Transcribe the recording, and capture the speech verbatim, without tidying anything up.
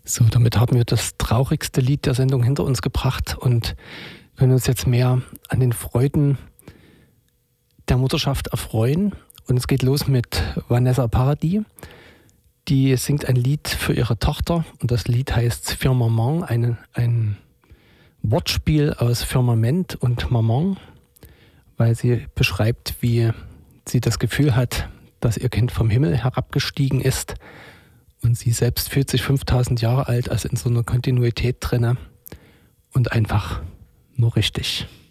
So, damit haben wir das traurigste Lied der Sendung hinter uns gebracht und können uns jetzt mehr an den Freuden der Mutterschaft erfreuen. Und es geht los mit Vanessa Paradis. Die singt ein Lied für ihre Tochter und das Lied heißt Firmament, ein, ein Wortspiel aus Firmament und Maman, weil sie beschreibt, wie sie das Gefühl hat, dass ihr Kind vom Himmel herabgestiegen ist. Und sie selbst fühlt sich fünftausend Jahre alt, also in so einer Kontinuität drinne und einfach nur richtig.